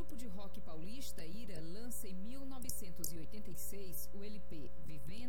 grupo de rock paulista Ira lança em 1986 o LP Vivendo